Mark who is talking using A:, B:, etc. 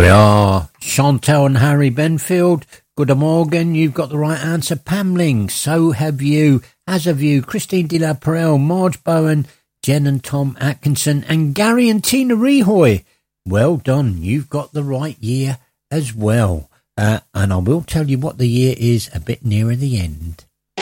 A: we are. Chantal and Harry Benfield. Good morning. You've got the right answer. Pamling. So have you. As have you. Christine de la Perelle, Marge Bowen, Jen and Tom Atkinson, and Gary and Tina Rehoy. Well done. You've got the right year as well. And I will tell you what the year is a bit nearer the end.